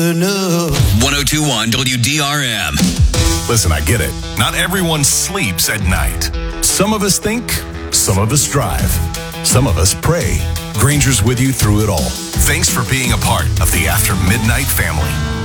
1021 WDRM. Listen, I get it. Not everyone sleeps at night. Some of us think, some of us drive, some of us pray. Granger's with you through it all. Thanks for being a part of the After Midnight family.